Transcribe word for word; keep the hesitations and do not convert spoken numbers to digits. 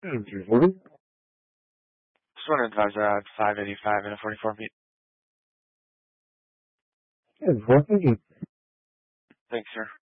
Good morning. Just want to advise uh, five eighty-five and a forty-four feet. Good morning. Thanks, sir.